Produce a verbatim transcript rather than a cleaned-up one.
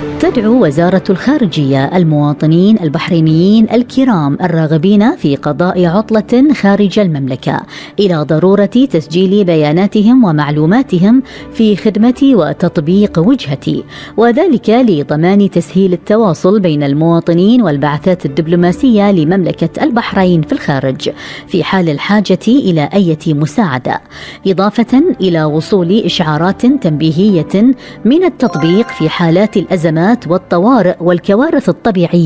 تدعو وزارة الخارجية المواطنين البحرينيين الكرام الراغبين في قضاء عطلة خارج المملكة إلى ضرورة تسجيل بياناتهم ومعلوماتهم في خدمة وتطبيق وجهتي، وذلك لضمان تسهيل التواصل بين المواطنين والبعثات الدبلوماسية لمملكة البحرين في الخارج في حال الحاجة إلى أي مساعدة، إضافة إلى وصول إشعارات تنبيهية من التطبيق في حالات الأزمات والطوارئ والكوارث الطبيعية